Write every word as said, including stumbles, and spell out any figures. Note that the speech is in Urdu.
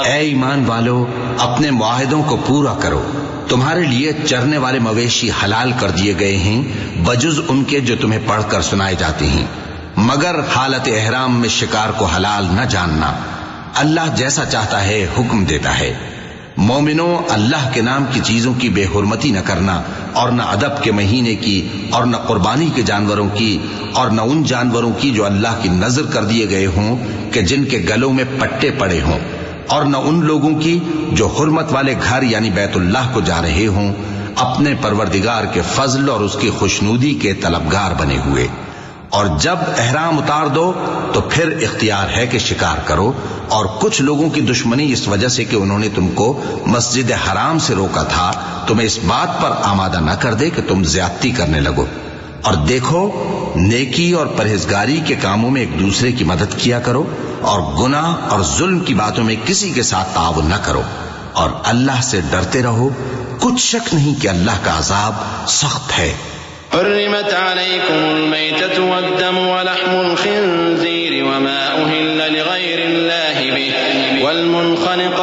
اے ایمان والو، اپنے معاہدوں کو پورا کرو۔ تمہارے لیے چرنے والے مویشی حلال کر دیے گئے ہیں بجز ان کے جو تمہیں پڑھ کر سنائے جاتے ہیں، مگر حالت احرام میں شکار کو حلال نہ جاننا۔ اللہ جیسا چاہتا ہے حکم دیتا ہے۔ مومنوں، اللہ کے نام کی چیزوں کی بے حرمتی نہ کرنا، اور نہ ادب کے مہینے کی، اور نہ قربانی کے جانوروں کی، اور نہ ان جانوروں کی جو اللہ کی نذر کر دیے گئے ہوں کہ جن کے گلوں میں پٹے پڑے ہوں، اور نہ ان لوگوں کی جو حرمت والے گھر یعنی بیت اللہ کو جا رہے ہوں، اپنے پروردگار کے فضل اور اس کی خوشنودی کے طلبگار بنے ہوئے۔ اور جب احرام اتار دو تو پھر اختیار ہے کہ شکار کرو، اور کچھ لوگوں کی دشمنی اس وجہ سے کہ انہوں نے تم کو مسجد حرام سے روکا تھا، تمہیں اس بات پر آمادہ نہ کر دے کہ تم زیادتی کرنے لگو۔ اور دیکھو، نیکی اور پرہیزگاری کے کاموں میں ایک دوسرے کی مدد کیا کرو، اور گناہ اور ظلم کی باتوں میں کسی کے ساتھ تعاون نہ کرو، اور اللہ سے ڈرتے رہو۔ کچھ شک نہیں کہ اللہ کا عذاب سخت ہے۔ حرمت عليكم الميتة والدم ولحم الخنزير وما أهل لغير الله به والمنخنقة